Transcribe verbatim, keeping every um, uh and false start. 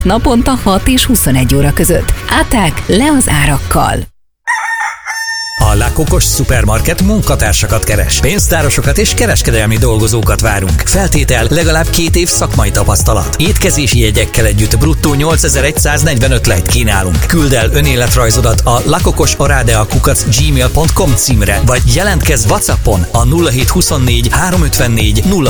Naponta hat és huszonegy óra között. Áták le az árakkal. A Lakokos Szupermarket munkatársakat keres. Pénztárosokat és kereskedelmi dolgozókat várunk. Feltétel legalább két év szakmai tapasztalat. Étkezési jegyekkel együtt bruttó nyolcezer-száznegyvenöt lejt kínálunk. Küld el önéletrajzodat a lakokosaradea kukac gmail pont com címre, vagy jelentkezz WhatsAppon a nulla hét huszonnégy három ötvennégy nulla